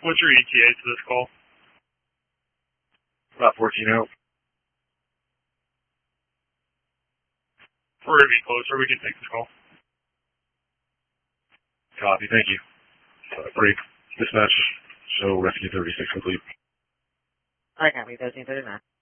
What's your ETA to this call? About 14 out. We're going to be closer. We can take this call. Copy. Thank you. Break. Dispatch. Show rescue 36 complete. Alright, copy. 1339.